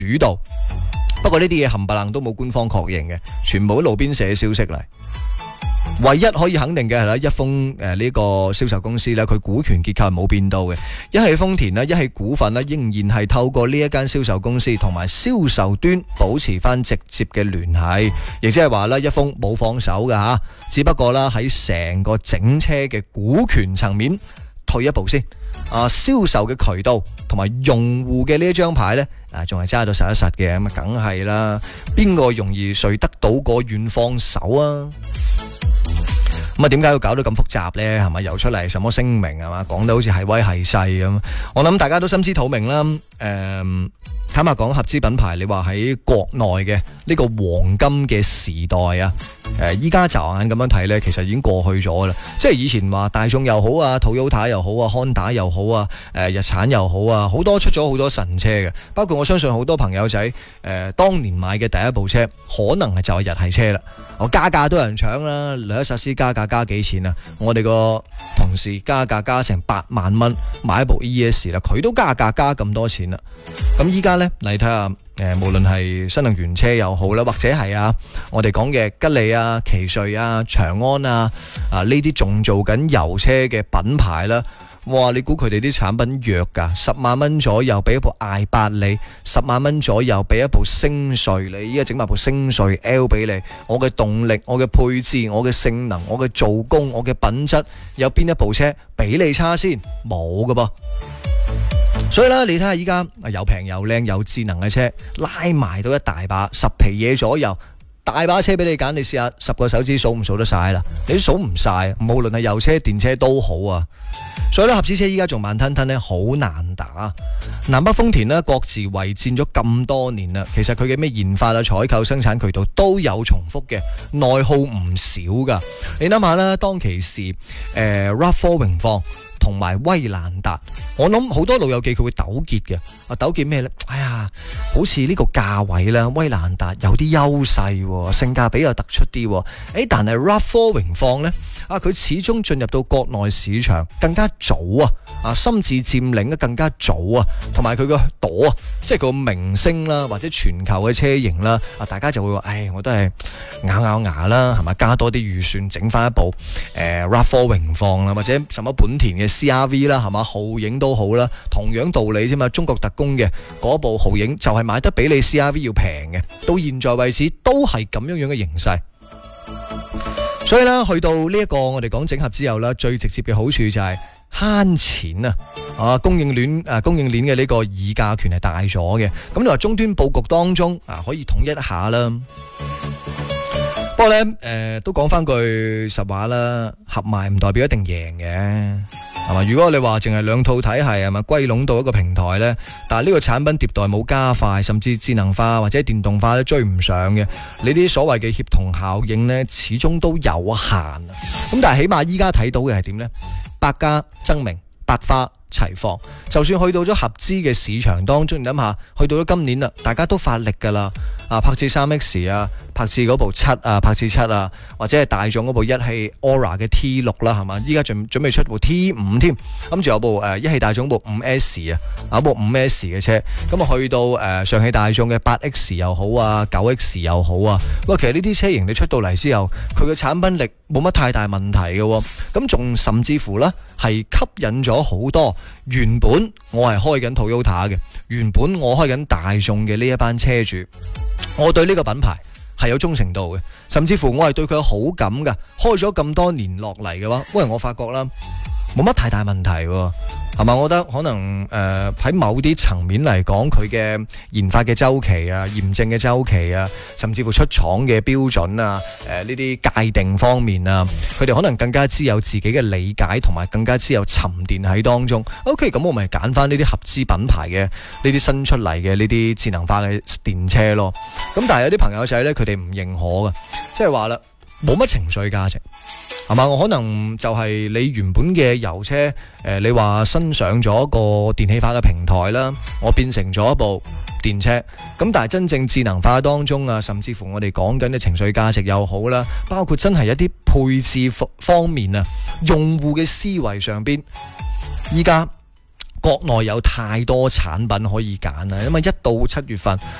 主導。不過呢啲嘢冚唪唥都冇官方確認嘅，全部都路邊社消息嚟。唯一可以肯定嘅係一豐呢個銷售公司咧，佢股權結構係冇變到嘅，一係豐田啦，一係股份咧，仍然係透過呢一間銷售公司同埋銷售端保持翻直接嘅聯繫，亦即係話咧，一豐冇放手噶吓，只不過啦喺成個整車嘅股權層面退一步先，銷售嘅渠道同埋用戶嘅呢一張牌咧，仲係揸到實一實嘅，咁啊梗係啦，邊個容易誰得到個願放手啊？咁啊，點解要搞到咁複雜呢？係咪又出嚟什麼聲明係嘛？講到好似係威係勢咁。我諗大家都心知肚明啦。坦白講，合資品牌你話喺國內嘅呢個黃金嘅時代啊，依家驟眼咁樣睇呢，其實已經過去咗啦。即係以前話大眾又好啊，Toyota 又好啊，Honda 又好啊，日產又好啊，好多出咗好多神車嘅。包括我相信好多朋友仔當年買嘅第一部車，可能係就係日系車啦。我加價都有人搶啦，雷克薩斯加價加幾錢啊？我哋個同事加價加成8萬蚊買一部 ES 啦，佢都加價加咁多錢啦。咁依家呢，你睇下無論係新能源車又好啦，或者係我哋講嘅吉利啊、奇瑞啊、長安啊呢啲仲做緊油車嘅品牌啦。哇！你估佢哋啲產品弱㗎？10萬蚊左右俾一部 i8你，10萬蚊左右俾一部星瑞你，依家整埋部星瑞 L 俾你。我嘅動力、我嘅配置、我嘅性能、我嘅做工、我嘅品質，有邊一部車比你差先？冇㗎噃。所以啦，你睇下依家又平又靚又智能嘅車，拉埋到一大把10皮嘢左右。大把車俾你揀，你試下10個手指數唔數得晒啦，你都數唔晒，無論係油車、電車都好啊。所以咧，合資車依家仲慢吞吞咧，好難打。南北豐田呢，各自圍戰咗咁多年啦，其實佢嘅咩研發啊、採購、生產渠道都有重複嘅，內耗唔少噶。你諗下啦，當其時RAV4 榮放同埋威蘭達，我諗好多老友記佢會糾結嘅。糾結咩呢？哎呀，好似呢個價位啦，威蘭達有啲優勢，性價比又突出啲。但係 RAV4 榮放呢，佢始終進入到國內市場更加早心智佔領得更加早同埋佢個朵即係佢個明星啦，或者全球嘅車型啦，大家就會話，我都係咬咬牙啦，係咪加多啲預算整翻一部RAV4 榮放啦，或者什麼本田嘅 CRV 啦，係嘛，皓影都好啦，同樣道理啫嘛。中國特供嘅嗰部皓影就係買得比你 CRV 要平嘅，到現在為止都係咁樣嘅形勢。所以咧，去到呢一個我哋講整合之後咧，最直接嘅好處就係慳錢啊！供應鏈嘅呢個議價權係大咗嘅。咁你話終端布局當中可以統一一下啦。不過咧，都講翻句實話啦，合埋唔代表一定贏嘅，係嘛？如果你話淨係兩套體系係咪歸攏到一個平台呢？但係呢個產品迭代冇加快，甚至智能化或者電動化都追唔上嘅，你啲所謂嘅協同效應呢，始終都有限。咁但係起碼依家睇到嘅係點呢？百家爭鳴，百花齊放。就算去到咗合資嘅市場當中，你諗下，去到咗今年啦，大家都發力噶啦，柏智 3X 啊。柏智嗰部柏智7或者係大眾嗰部一汽 Aura 嘅 T6 啦，係嘛？依家準備出部 T5 添，咁仲有部一汽大眾部 5S 部 5S 嘅車，咁去到上汽大眾嘅 8X 又好9X 又好其實呢啲車型你出到嚟之後，佢嘅產品力冇乜太大問題嘅，咁仲甚至乎呢係吸引咗好多原本我係開緊 Toyota 嘅，原本我開緊大眾嘅呢一班車主，我對呢個品牌係有忠誠度嘅，甚至乎我係對佢有好感㗎。開咗咁多年落嚟嘅話，我發覺啦，冇乜太大問題喎，係嘛？我覺得可能喺某啲層面嚟講，佢嘅研發嘅周期驗證嘅周期甚至乎出廠嘅標準呢啲界定方面佢哋可能更加之有自己嘅理解，同埋更加之有沉澱喺當中。OK， 咁我咪揀翻呢啲合資品牌嘅呢啲新出嚟嘅呢啲智能化嘅電車咯。咁但係有啲朋友仔呢，佢哋唔認可嘅，即係話啦，冇乜情緒價值。係嘛？我可能就係你原本嘅油車，你話新上咗一個電氣化嘅平台啦，我變成咗一部電車。咁但係真正智能化當中甚至乎我哋講緊嘅情緒價值又好啦，包括真係一啲配置方面用戶嘅思維上邊，依家國內有太多產品可以揀啦，因為一到7月份。